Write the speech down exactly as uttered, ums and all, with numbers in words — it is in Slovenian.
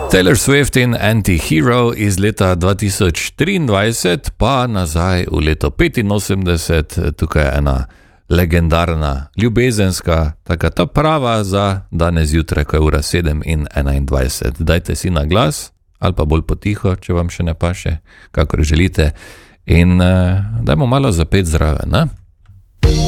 Taylor Swift in Anti-Hero iz leta dva tisoč triindvajset, pa nazaj v leto petinosemdeset, tukaj je ena legendarna, ljubezenska, taka ta prava za danes zjutraj, ko je ura sedem in enaindvajset. Dajte si na glas, ali pa bolj potiho, če vam še ne paše, kakor želite, in uh, dajmo malo zapet zraven, ne?